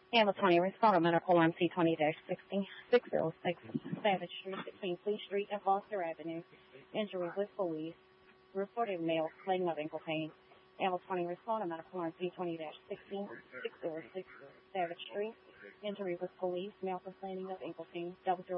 Hamilton County Respondent Medical MC 20-606 Savage Street between Fleet Street and Foster Avenue. Injury with police. Reported male complaining of ankle pain. Hamilton County Respondent Medical MC 20-606 Savage Street. Injury with police. Male complaining of ankle pain. 00